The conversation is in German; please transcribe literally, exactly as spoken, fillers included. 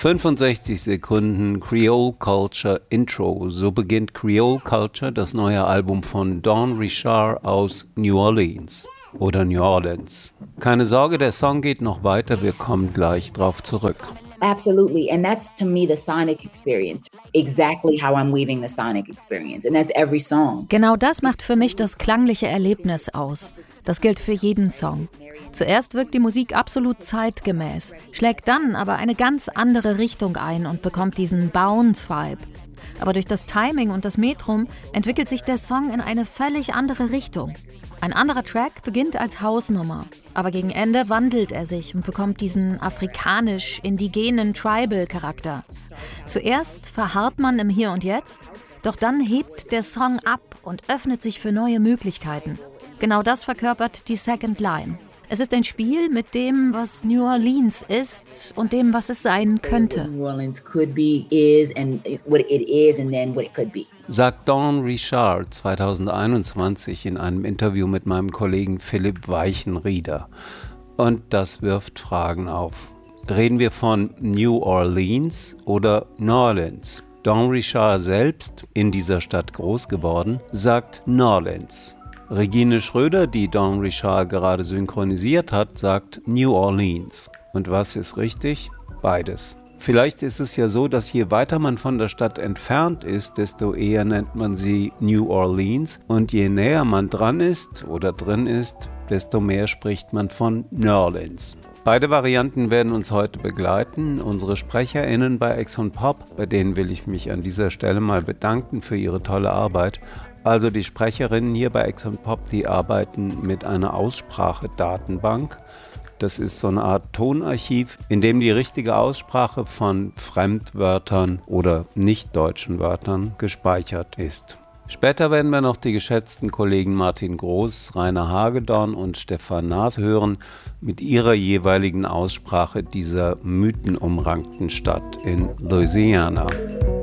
fünfundsechzig Sekunden Creole Culture Intro. So beginnt Creole Culture, das neue Album von Dawn Richard aus New Orleans oder New Orleans. Keine Sorge, der Song geht noch weiter, wir kommen gleich drauf zurück. Absolutely. And that's, to me, the sonic experience. Exactly how I'm weaving the sonic experience. And that's every song. Genau das macht für mich das klangliche Erlebnis aus. Das gilt für jeden Song. Zuerst wirkt die Musik absolut zeitgemäß, schlägt dann aber eine ganz andere Richtung ein und bekommt diesen Bounce-Vibe. Aber durch das Timing und das Metrum entwickelt sich der Song in eine völlig andere Richtung. Ein anderer Track beginnt als Hausnummer, aber gegen Ende wandelt er sich und bekommt diesen afrikanisch-indigenen Tribal-Charakter. Zuerst verharrt man im Hier und Jetzt, doch dann hebt der Song ab und öffnet sich für neue Möglichkeiten. Genau das verkörpert die Second Line. Es ist ein Spiel mit dem, was New Orleans ist und dem, was es sein könnte. New Orleans could be, is, and what it is, and then what it could be. Sagt Dawn Richard zweitausendeinundzwanzig in einem Interview mit meinem Kollegen Philipp Weichenrieder. Und das wirft Fragen auf. Reden wir von New Orleans oder New Orleans? Dawn Richard selbst, in dieser Stadt groß geworden, sagt New Orleans. Regine Schröder, die Dawn Richard gerade synchronisiert hat, sagt New Orleans. Und was ist richtig? Beides. Vielleicht ist es ja so, dass je weiter man von der Stadt entfernt ist, desto eher nennt man sie New Orleans. Und je näher man dran ist oder drin ist, desto mehr spricht man von New Orleans. Beide Varianten werden uns heute begleiten. Unsere SprecherInnen bei Ex und Pop, bei denen will ich mich an dieser Stelle mal bedanken für ihre tolle Arbeit. Also die Sprecherinnen hier bei Ex und Pop, die arbeiten mit einer Aussprachedatenbank. Das ist so eine Art Tonarchiv, in dem die richtige Aussprache von Fremdwörtern oder nicht-deutschen Wörtern gespeichert ist. Später werden wir noch die geschätzten Kollegen Martin Groß, Rainer Hagedorn und Stefan Naas hören mit ihrer jeweiligen Aussprache dieser mythenumrankten Stadt in Louisiana.